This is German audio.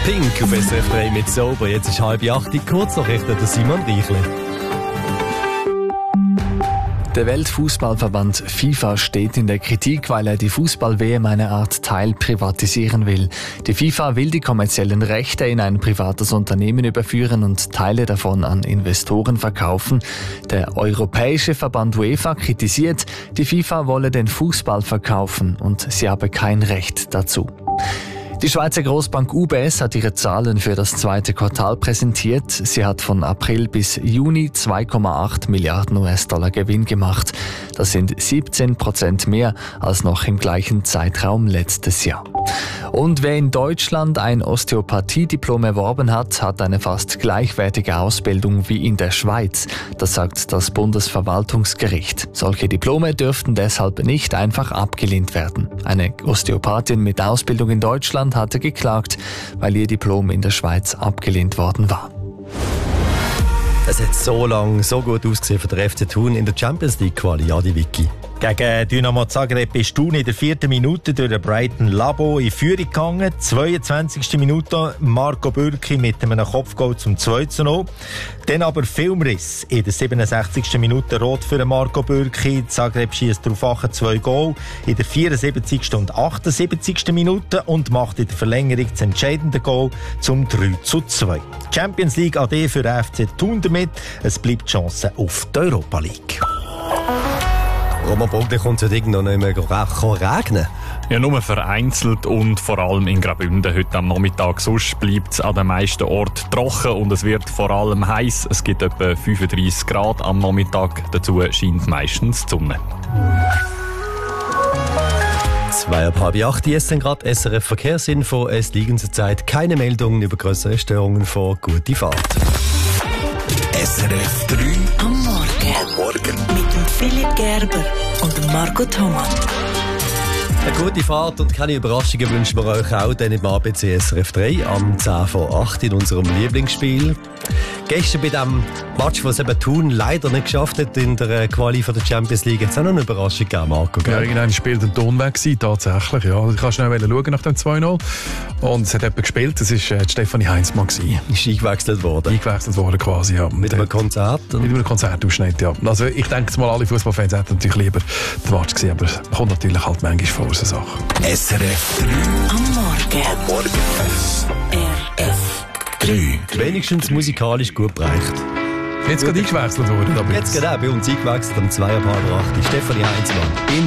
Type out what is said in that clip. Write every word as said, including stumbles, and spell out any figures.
Pink auf S R F drei mit Sober. Jetzt ist halb acht, kurz noch der Simon Reichle. Der Weltfußballverband FIFA steht in der Kritik, weil er die Fußball-W M eine Art Teil privatisieren will. Die FIFA will die kommerziellen Rechte in ein privates Unternehmen überführen und Teile davon an Investoren verkaufen. Der europäische Verband UEFA kritisiert, die FIFA wolle den Fußball verkaufen und sie habe kein Recht dazu. Die Schweizer Grossbank U B S hat ihre Zahlen für das zweite Quartal präsentiert. Sie hat von April bis Juni zwei Komma acht Milliarden U S-Dollar Gewinn gemacht. Das sind siebzehn Prozent mehr als noch im gleichen Zeitraum letztes Jahr. Und wer in Deutschland ein Osteopathie-Diplom erworben hat, hat eine fast gleichwertige Ausbildung wie in der Schweiz. Das sagt das Bundesverwaltungsgericht. Solche Diplome dürften deshalb nicht einfach abgelehnt werden. Eine Osteopathin mit Ausbildung in Deutschland hatte geklagt, weil ihr Diplom in der Schweiz abgelehnt worden war. Es hat so lange so gut ausgesehen für den F C Thun in der Champions League Quali, Adi Vicky. Gegen Dynamo Zagreb ist Thun in der vierten Minute durch den Brighton Labo in Führung gegangen. zweiundzwanzigste Minute Marco Bürki mit einem Kopfgoal zum zwei zu null. Dann aber Filmriss. In der siebenundsechzigsten Minute rot für Marco Bürki. Zagreb schießt darauf acht zwei Goal. In der vierundsiebzigsten und achtundsiebzigsten Minute und macht in der Verlängerung das entscheidende Goal zum drei zu zwei. Champions League A D für den F C Thun damit. Es bleibt die Chance auf die Europa League. Roman Bogdan kommt es heute noch nicht mehr regnen. Ja, nur vereinzelt und vor allem in Graubünden heute am Nachmittag. Sonst bleibt es an den meisten Orten trocken und es wird vor allem heiß. Es gibt etwa fünfunddreissig Grad am Nachmittag. Dazu scheint meistens die Sonne. Zwei ab halb acht, jetzt sind gerade S R F Verkehrsinfo. Es liegen zurzeit keine Meldungen über größere Störungen vor. Gute Fahrt. S R F drei am Morgen. Am Morgen. Mit dem Philipp Gerber und dem Marco Thomas. Eine gute Fahrt und keine Überraschungen wünschen wir euch auch dann im A B C S R F drei am zehn vor acht in unserem Lieblingsspiel. Gestern bei dem Match, was eben Thun leider nicht geschafft hat in der Quali von der Champions League, hat es auch noch eine Überraschung gegeben, Marco. Ja, irgendwann spielt ein Ton weg gewesen, tatsächlich. Ja. Ich kann schnell schauen nach dem zwei null. Und es hat jemand gespielt, das war äh, Stefanie Heinzmann gewesen. Ist eingewechselt worden? Eingewechselt worden quasi, ja. Mit einem Konzert? Oder? Mit einem Konzertausschnitt, ja. Also ich denke jetzt mal, alle Fußballfans hätten natürlich lieber den Match gesehen, aber es kommt natürlich halt manchmal vor, so Sache. S R F drei am Morgen. Am Morgen. S R F drei. Wenigstens musikalisch gut bereicht. Jetzt gerade eingewechselt worden. Jetzt gerade auch bei uns eingewechselt am zwei ab halb acht. Stefanie Heinzmann.